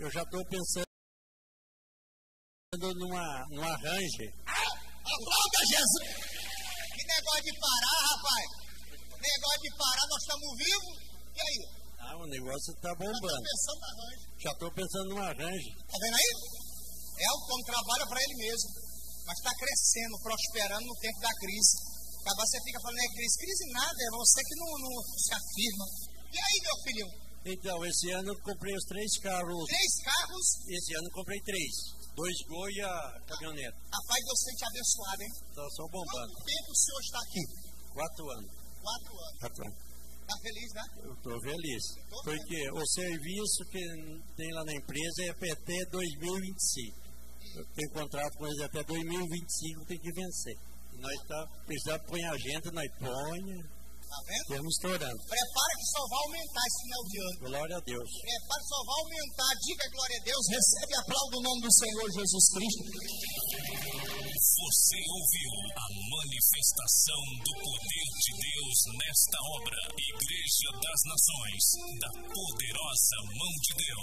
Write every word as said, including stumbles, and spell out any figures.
Eu já estou pensando numa, numa Ranger. Ah, aplauda Jesus! Que negócio de parar, rapaz! Negócio de parar, nós estamos vivos. E aí? Ah, o negócio está bombando. Já estou pensando na Ranger. Já estou pensando numa Ranger. Tá vendo aí? É o como trabalha para ele mesmo. Mas está crescendo, prosperando no tempo da crise. Agora você fica falando, é crise. Crise nada, é você que não, não se afirma. E aí, meu filhinho? Então, esse ano eu comprei os três carros. Três carros? Esse ano eu comprei três. Dois Gol e a caminhonete. Rapaz, Deus tem te abençoado, hein? Estão só bombando. Quanto tempo o senhor está aqui? Quatro anos. Quatro anos. Quatro anos. Está feliz, né? Eu estou feliz. Tô Porque feliz. o serviço que tem lá na empresa é até dois mil e vinte e cinco. Eu tenho contrato com eles até dois mil e vinte e cinco, tem que vencer. E nós tá, precisamos pôr a gente, nós põe. Tá vendo? Estamos estourando. Prepara que só vai aumentar esse final de ano. Glória a Deus. Prepara que só vai aumentar. Diga glória a Deus. Recebe e aplauda o nome do Senhor Jesus Cristo. Você ouviu a manifestação do poder de Deus nesta obra. Igreja das Nações, da poderosa mão de Deus.